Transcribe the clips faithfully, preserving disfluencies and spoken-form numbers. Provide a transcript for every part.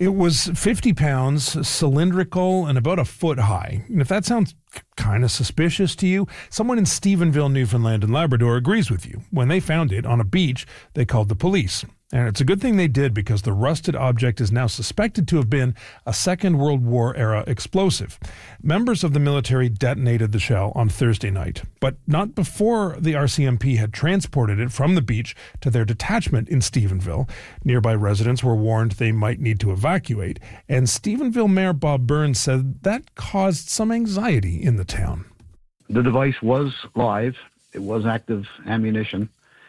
It was fifty pounds, cylindrical, and about a foot high. And if that sounds kind of suspicious to you, someone in Stephenville, Newfoundland and Labrador agrees with you. When they found it on a beach, they called the police. And it's a good thing they did, because the rusted object is now suspected to have been a Second World War era explosive. Members of the military detonated the shell on Thursday night, but not before the R C M P had transported it from the beach to their detachment in Stephenville. Nearby residents were warned they might need to evacuate, and Stephenville Mayor Bob Burns said that caused some anxiety in the town. The device was live. It was active ammunition.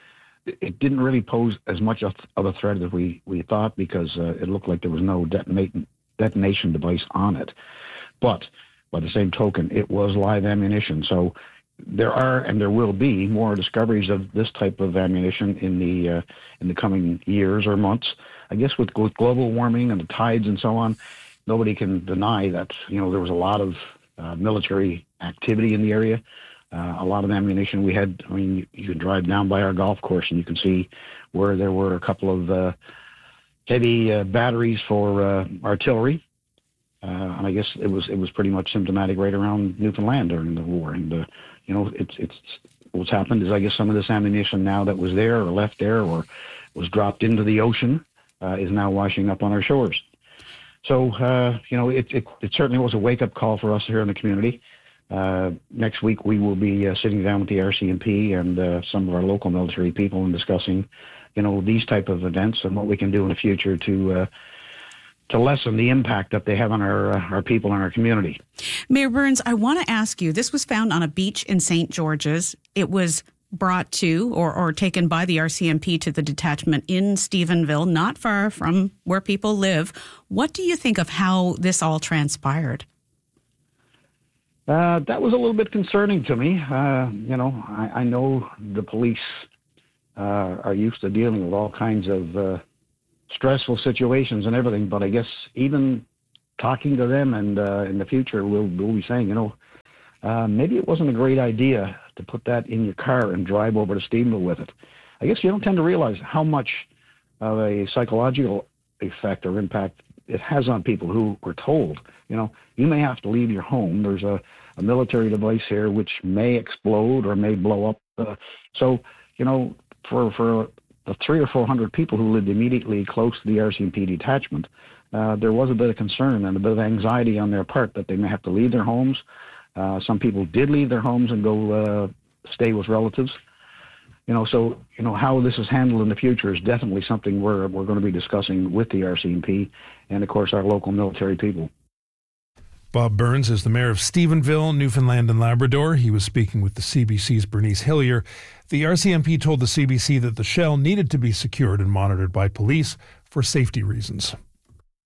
It didn't really pose as much of a threat as we, we thought, because uh, it looked like there was no detonate, detonation device on it. But by the same token, it was live ammunition. So there are, and there will be, more discoveries of this type of ammunition in the uh, in the coming years or months. I guess with, with global warming and the tides and so on, nobody can deny that, you know, there was a lot of uh, military activity in the area. Uh, a lot of ammunition we had. I mean, you, you can drive down by our golf course and you can see where there were a couple of uh, heavy uh, batteries for uh, artillery. Uh, and I guess it was it was pretty much symptomatic right around Newfoundland during the war. And uh, you know, it's it's what's happened is I guess some of this ammunition now that was there or left there or was dropped into the ocean uh, is now washing up on our shores. So uh, you know, it, it it certainly was a wake up call for us here in the community. Uh, next week, we will be uh, sitting down with the R C M P and uh, some of our local military people and discussing, you know, these type of events and what we can do in the future to uh, to lessen the impact that they have on our uh, our people and our community. Mayor Burns, I want to ask you, this was found on a beach in Saint George's. It was brought to or, or taken by the R C M P to the detachment in Stephenville, not far from where people live. What do you think of how this all transpired? Uh, that was a little bit concerning to me. Uh, you know, I, I know the police uh, are used to dealing with all kinds of uh, stressful situations and everything, but I guess even talking to them and uh, in the future, we'll, we'll be saying, you know, uh, maybe it wasn't a great idea to put that in your car and drive over to Stephenville with it. I guess you don't tend to realize how much of a psychological effect or impact it has on people who were told, you know, you may have to leave your home. There's a, a military device here which may explode or may blow up. Uh, so, you know, for for the three or four hundred people who lived immediately close to the R C M P detachment, uh, there was a bit of concern and a bit of anxiety on their part that they may have to leave their homes. Uh, some people did leave their homes and go uh, stay with relatives. You know, so, you know, how this is handled in the future is definitely something we're, we're going to be discussing with the R C M P and, of course, our local military people. Bob Burns is the mayor of Stephenville, Newfoundland and Labrador. He was speaking with the C B C's Bernice Hillier. The R C M P told the C B C that the shell needed to be secured and monitored by police for safety reasons.